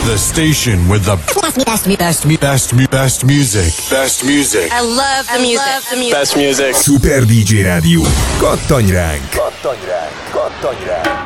The station with the best music. Best music. I love the music. Best music. Super DJ Rádió. Kattanj ránk! Kattanj ránk! Kattanj ránk!